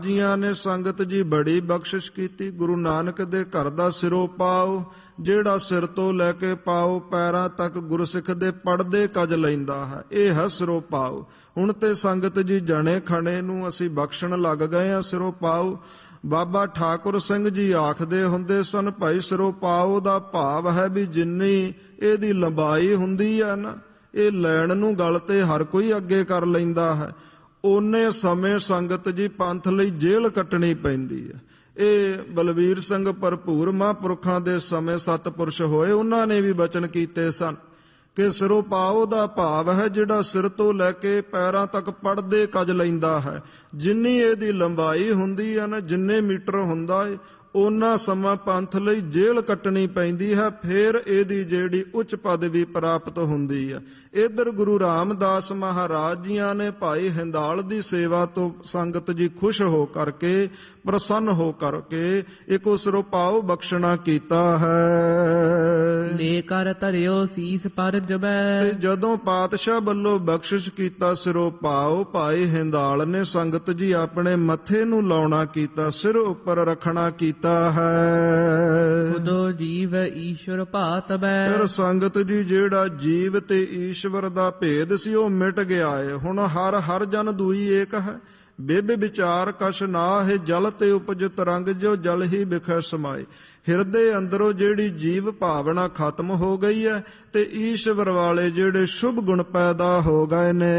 ਜੀਆਂ ਨੇ ਸੰਗਤ ਜੀ ਬੜੀ ਬਖਸ਼ਿਸ਼ ਕੀਤੀ। ਗੁਰੂ ਨਾਨਕ ਦੇ ਘਰ ਦਾ ਸਿਰੋਂ ਪਾਓ, ਜਿਹੜਾ ਸਿਰ ਤੋਂ ਲੈ ਕੇ ਪਾਓ ਪੈਰਾਂ ਤੱਕ ਗੁਰਸਿੱਖ ਦੇ ਪੜਦੇ ਕਜ ਲੈਂਦਾ ਹੈ, ਇਹ ਹੈ ਸਿਰੋਂ ਪਾਓ। ਹੁਣ ਤੇ ਸੰਗਤ ਜੀ ਜਣੇ ਖਣੇ ਨੂੰ ਅਸੀਂ ਬਖਸ਼ਣ ਲੱਗ ਗਏ ਆ ਸਿਰੋਂ ਪਾਓ। ਬਾਬਾ ਠਾਕੁਰ ਸਿੰਘ ਜੀ ਆਖਦੇ ਹੁੰਦੇ ਸਨ, ਭਾਈ ਸਿਰੋਂ ਪਾਓ ਦਾ ਭਾਵ ਹੈ ਵੀ ਜਿੰਨੀ ਇਹਦੀ ਲੰਬਾਈ ਹੁੰਦੀ ਹੈ ਨਾ, ਇਹ ਲੈਣ ਨੂੰ ਗਲ ਤੇ ਹਰ ਕੋਈ ਅੱਗੇ ਕਰ ਲੈਂਦਾ ਹੈ। ਓਨੇ ਸਮੇਂ ਸੰਗਤ ਜੀ ਪੰਥ ਲਈ ਜੇਲ੍ਹ ਕੱਟਣੀ ਪੈਂਦੀ ਹੈ। ਇਹ ਬਲਵੀਰ ਸਿੰਘ ਭਰਪੂਰ ਮਹਾਂਪੁਰਖਾਂ ਦੇ ਸਮੇਂ ਸਤਪੁਰਸ਼ ਹੋਏ, ਉਹਨਾਂ ਨੇ ਵੀ ਬਚਨ ਕੀਤੇ ਸਨ ਕਿ ਸਿਰੋਂ ਪਾਓ ਦਾ ਭਾਵ ਹੈ ਜਿਹੜਾ ਸਿਰ ਤੋਂ ਲੈ ਕੇ ਪੈਰਾਂ ਤੱਕ ਪੜਦੇ ਕਜ ਲੈਂਦਾ ਹੈ। ਜਿੰਨੀ ਇਹਦੀ ਲੰਬਾਈ ਹੁੰਦੀ ਹੈ ਨਾ, ਜਿੰਨੇ ਮੀਟਰ ਹੁੰਦਾ ਹੈ, ਉਹਨਾਂ ਸਮਾਂ ਪੰਥ ਲਈ ਜੇਲ੍ਹ ਕੱਟਣੀ ਪੈਂਦੀ ਹੈ, ਫਿਰ ਇਹਦੀ ਜਿਹੜੀ ਉੱਚ ਪਦਵੀ ਪ੍ਰਾਪਤ ਹੁੰਦੀ ਹੈ। ਇੱਧਰ ਗੁਰੂ ਰਾਮਦਾਸ ਮਹਾਰਾਜ ਜੀਆਂ ਨੇ ਭਾਈ ਹਿੰਦਾਲ ਦੀ ਸੇਵਾ ਤੋਂ ਸੰਗਤ ਜੀ ਖੁਸ਼ ਹੋ ਕਰਕੇ, ਪ੍ਰਸੰਨ ਹੋ ਕਰਕੇ ਇੱਕ ਸਿਰੋਂ ਪਾਓ ਬਖਸ਼ਣਾ ਕੀਤਾ ਹੈ। ਲੈ ਕਰ ਧਰਿਓ ਸੀਸ ਪਰ ਜਬੈ। ਤੇ ਜਦੋਂ ਪਾਤਸ਼ਾਹ ਵੱਲੋਂ ਬਖਸ਼ਿਸ਼ ਕੀਤਾ ਸਿਰੋਂ ਪਾਓ, ਭਾਈ ਹਿੰਦਾਲ ਨੇ ਸੰਗਤ ਜੀ ਆਪਣੇ ਮੱਥੇ ਨੂੰ ਲਾਉਣਾ ਕੀਤਾ, ਸਿਰ ਉੱਪਰ ਰੱਖਣਾ ਕੀਤਾ ਹੈ। ਖੁਦੋ ਜੀਵ ਈਸ਼ਵਰ ਭਾਤਬੈ। ਫਿਰ ਸੰਗਤ ਜੀ ਜਿਹੜਾ ਜੀਵ ਤੇ ਈਸ਼ਵਰ ਦਾ ਭੇਦ ਸੀ ਉਹ ਮਿਟ ਗਿਆ ਏ। ਹੁਣ ਹਰ ਜਨ ਦੂਈ ਏਕ ਹੈ। ਬਿਬ ਵਿਚਾਰ ਕਛ ਨਾਹਿ, ਜਲ ਤੇ ਉਪਜ ਤਰੰਗ, ਜੋ ਜਲ ਹੀ ਬਿਖੈ ਸਮਾਏ। ਹਿਰਦੇ ਅੰਦਰੋਂ ਜਿਹੜੀ ਜੀਵ ਭਾਵਨਾ ਖਤਮ ਹੋ ਗਈ ਹੈ ਤੇ ਈਸ਼ਵਰ ਵਾਲੇ ਜਿਹੜੇ ਸ਼ੁਭ ਗੁਣ ਪੈਦਾ ਹੋ ਗਏ ਨੇ।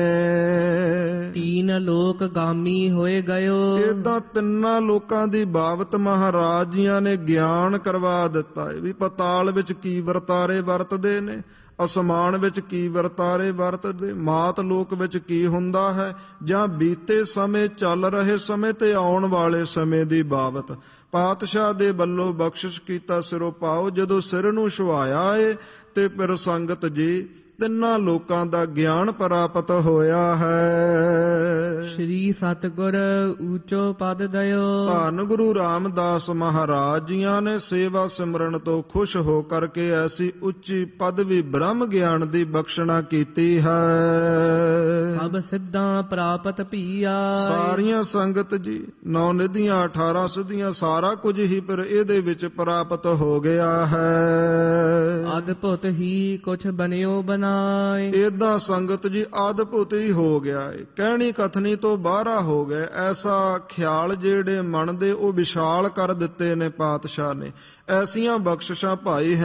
ਤੀਨ ਲੋਕ ਗਾਮੀ ਹੋਏ ਗਇਓ। ਏਦਾਂ ਤਿੰਨਾਂ ਲੋਕਾਂ ਦੀ ਬਾਬਤ ਮਹਾਰਾਜ ਜੀਆਂ ਨੇ ਗਿਆਨ ਕਰਵਾ ਦਿੱਤਾ ਹੈ ਵੀ ਪਤਾਲ ਵਿੱਚ ਕੀ ਵਰਤਾਰੇ ਵਰਤਦੇ ਨੇ, ਅਸਮਾਨ ਵਿੱਚ ਕੀ ਵਰਤਾਰੇ ਵਰਤਦੇ, ਮਾਤ ਲੋਕ ਵਿੱਚ ਕੀ ਹੁੰਦਾ ਹੈ, ਜਾਂ ਬੀਤੇ ਸਮੇਂ, ਚੱਲ ਰਹੇ ਸਮੇਂ ਤੇ ਆਉਣ ਵਾਲੇ ਸਮੇਂ ਦੀ ਬਾਬਤ ਪਾਤਸ਼ਾਹ ਦੇ ਵੱਲੋਂ ਬਖਸ਼ਿਸ਼ ਕੀਤਾ ਸਿਰੋਂ ਪਾਓ। ਜਦੋਂ ਸਿਰ ਨੂੰ ਛੁਹਾਇਆ ਏ ਤੇ ਫਿਰ ਸੰਗਤ ਜੀ ਤਿੰਨਾਂ ਲੋਕਾਂ ਦਾ ਗਿਆਨ ਪ੍ਰਾਪਤ ਹੋਇਆ ਹੈ। ਸ਼੍ਰੀ ਸਤਿਗੁਰ ਊਚੋ ਪਦ ਦਇਓ। ਧੰਨ ਗੁਰੂ ਰਾਮਦਾਸ ਮਹਾਰਾਜ ਜੀਆਂ ਨੇ ਸੇਵਾ ਸਿਮਰਨ ਤੋਂ ਖੁਸ਼ ਹੋ ਕਰਕੇ ਐਸੀ ਉੱਚੀ ਪਦਵੀ ਬ੍ਰਹਮ ਗਿਆਨ ਦੀ ਬਖਸ਼ਣਾ ਕੀਤੀ ਹੈ। ਸਭ ਸਿੱਧਾਂ ਪ੍ਰਾਪਤ ਭੀਆ। ਸਾਰੀਆਂ ਸੰਗਤ ਜੀ 9 ਨਿਧੀਆਂ 18 ਸਿੱਧੀਆਂ ਸਾਰਾ ਕੁਝ ਹੀ ਫਿਰ ਇਹਦੇ ਵਿੱਚ ਪ੍ਰਾਪਤ ਹੋ ਗਿਆ ਹੈ। ਅਦਭੁਤ ਹੀ ਕੁਛ ਬਨਿਓ ਬਣਾ। ਏਦਾਂ ਸੰਗਤ ਜੀ ਅਦਭੁਤ ਹੀ ਹੋ ਗਿਆ ਏ, ਕਹਿਣੀ ਕਥਨੀ ਤੋਂ ਬਾਹਰਾ ਹੋ ਗਏ। ਐਸਾ ਖਿਆਲ ਜਿਹੜੇ ਮਨ ਦੇ ਉਹ ਵਿਸ਼ਾਲ ਕਰ ਦਿੱਤੇ ਨੇ ਪਾਤਸ਼ਾਹ ਨੇ। ਐਸੀਆਂ ਬਖਸ਼ਿਸ਼ਾਂ ਭਾਈ